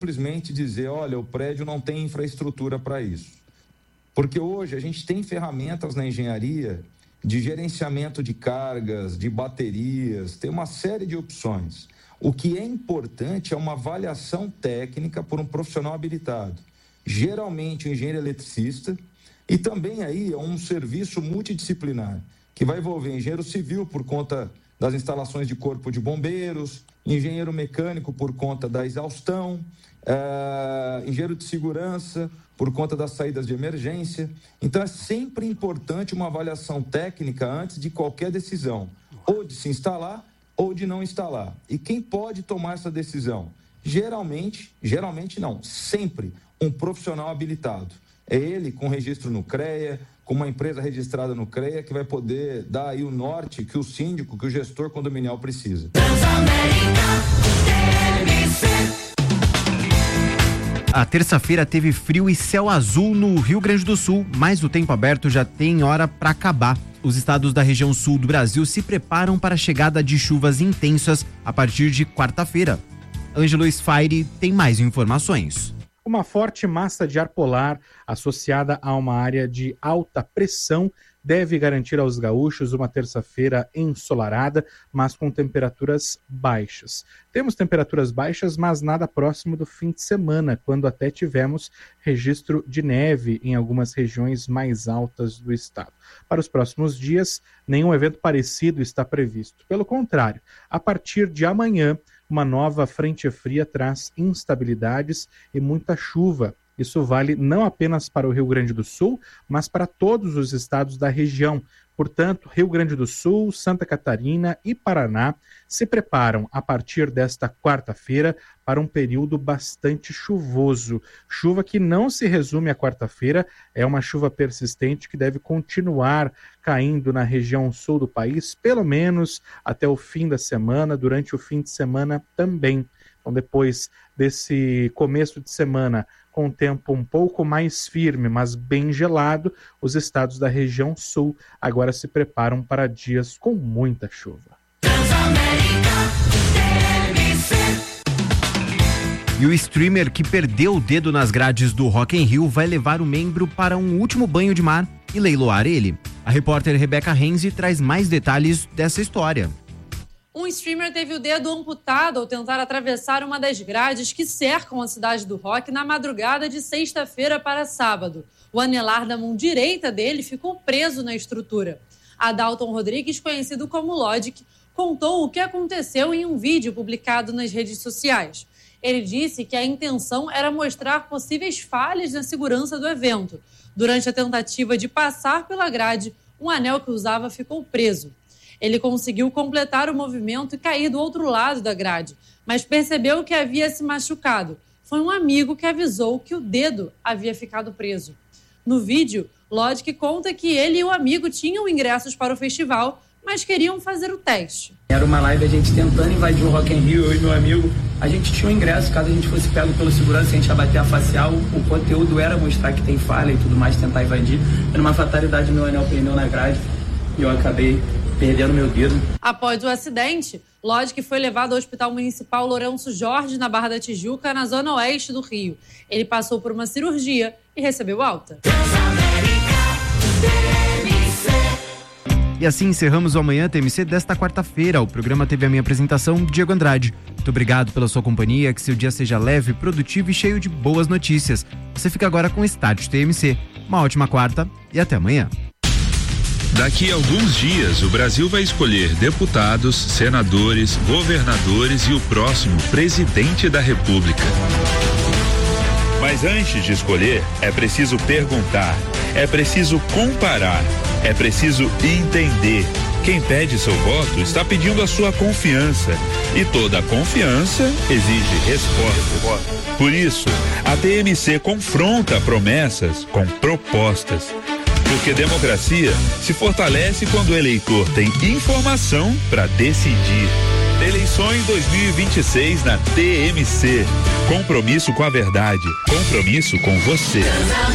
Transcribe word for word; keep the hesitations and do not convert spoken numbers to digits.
simplesmente dizer, olha, o prédio não tem infraestrutura para isso. Porque hoje a gente tem ferramentas na engenharia de gerenciamento de cargas, de baterias, tem uma série de opções. O que é importante é uma avaliação técnica por um profissional habilitado. Geralmente um engenheiro eletricista e também aí é um serviço multidisciplinar, que vai envolver engenheiro civil por conta das instalações de corpo de bombeiros, engenheiro mecânico por conta da exaustão, uh, engenheiro de segurança por conta das saídas de emergência. Então é sempre importante uma avaliação técnica antes de qualquer decisão, ou de se instalar ou de não instalar. E quem pode tomar essa decisão? Geralmente, geralmente não, sempre um profissional habilitado. É ele com registro no CREA, com uma empresa registrada no CREA, que vai poder dar aí o norte que o síndico, que o gestor condominial precisa. A terça-feira teve frio e céu azul no Rio Grande do Sul, mas o tempo aberto já tem hora para acabar. Os estados da região sul do Brasil se preparam para a chegada de chuvas intensas a partir de quarta-feira. Ângelo Sfairi tem mais informações. Uma forte massa de ar polar associada a uma área de alta pressão deve garantir aos gaúchos uma terça-feira ensolarada, mas com temperaturas baixas. Temos temperaturas baixas, mas nada próximo do fim de semana, quando até tivemos registro de neve em algumas regiões mais altas do estado. Para os próximos dias, nenhum evento parecido está previsto. Pelo contrário, a partir de amanhã, uma nova frente fria traz instabilidades e muita chuva. Isso vale não apenas para o Rio Grande do Sul, mas para todos os estados da região. Portanto, Rio Grande do Sul, Santa Catarina e Paraná se preparam a partir desta quarta-feira para um período bastante chuvoso. Chuva que não se resume à quarta-feira, é uma chuva persistente que deve continuar caindo na região sul do país, pelo menos até o fim da semana, durante o fim de semana também. Então, depois desse começo de semana com o tempo um pouco mais firme, mas bem gelado, os estados da região sul agora se preparam para dias com muita chuva. E o streamer que perdeu o dedo nas grades do Rock in Rio vai levar o membro para um último banho de mar e leiloar ele. A repórter Rebeca Renzi traz mais detalhes dessa história. Um streamer teve o dedo amputado ao tentar atravessar uma das grades que cercam a cidade do rock na madrugada de sexta-feira para sábado. O anelar da mão direita dele ficou preso na estrutura. Adalton Rodrigues, conhecido como Logic, contou o que aconteceu em um vídeo publicado nas redes sociais. Ele disse que a intenção era mostrar possíveis falhas na segurança do evento. Durante a tentativa de passar pela grade, um anel que usava ficou preso. Ele conseguiu completar o movimento e cair do outro lado da grade, mas percebeu que havia se machucado. Foi um amigo que avisou que o dedo havia ficado preso. No vídeo, Logic conta que ele e o amigo tinham ingressos para o festival, mas queriam fazer o teste. Era uma live a gente tentando invadir o Rock in Rio, eu e meu amigo. A gente tinha um ingresso, caso a gente fosse pego pelo segurança, a gente ia bater a facial. O conteúdo era mostrar que tem falha e tudo mais, tentar invadir. Era uma fatalidade, meu anel prendeu na grade e eu acabei perdendo meu dedo. Após o acidente, Logic foi levado ao Hospital Municipal Lourenço Jorge, na Barra da Tijuca, na zona oeste do Rio. Ele passou por uma cirurgia e recebeu alta. E assim encerramos o Amanhã T M C desta quarta-feira. O programa teve a minha apresentação, Diego Andrade. Muito obrigado pela sua companhia, que seu dia seja leve, produtivo e cheio de boas notícias. Você fica agora com o Estádio T M C. Uma ótima quarta e até amanhã. Daqui a alguns dias, o Brasil vai escolher deputados, senadores, governadores e o próximo presidente da República. Mas antes de escolher, é preciso perguntar, é preciso comparar, é preciso entender. Quem pede seu voto está pedindo a sua confiança. E toda confiança exige resposta. Por isso, a T M C confronta promessas com propostas. Porque democracia se fortalece quando o eleitor tem informação para decidir. Eleições dois mil e vinte e seis na T M C. Compromisso com a verdade. Compromisso com você.